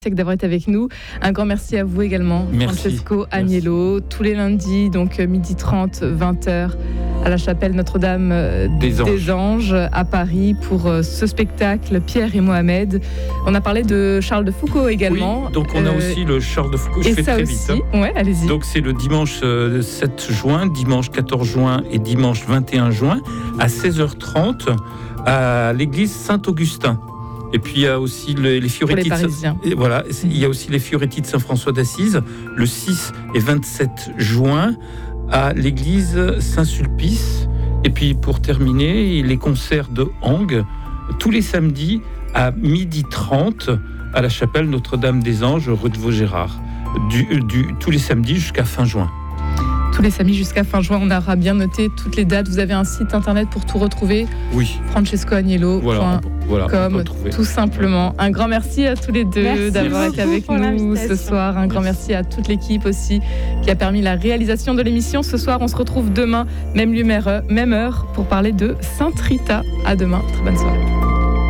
D'avoir été avec nous. Un grand merci à vous également, Francesco Agnello. Tous les lundis, donc 12h30, 20h, à la chapelle Notre-Dame des Anges à Paris pour ce spectacle Pierre et Mohamed. On a parlé de Charles de Foucault également. Oui, donc on a aussi le Charles de Foucault. Je fais très vite. Ouais, allez-y. Donc c'est le dimanche 7 juin, dimanche 14 juin et dimanche 21 juin à 16h30 à l'église Saint-Augustin. Et puis il y a aussi les Fioretti il y a aussi les Fioretti de Saint-François d'Assise le 6 et 27 juin à l'église Saint-Sulpice. Et puis pour terminer, les concerts de Hang tous les samedis à 12h30 à la chapelle Notre-Dame des Anges rue de Vaugirard, tous les samedis jusqu'à fin juin. Tous les samedis jusqu'à fin juin, on aura bien noté toutes les dates. Vous avez un site internet pour tout retrouver. Oui. francescoagnello.com, tout simplement. Un grand merci à tous les deux d'avoir été avec nous ce soir. Un grand merci à toute l'équipe aussi qui a permis la réalisation de l'émission. Ce soir, on se retrouve demain, même lieu, même heure, pour parler de Sainte Rita. À demain. Très bonne soirée.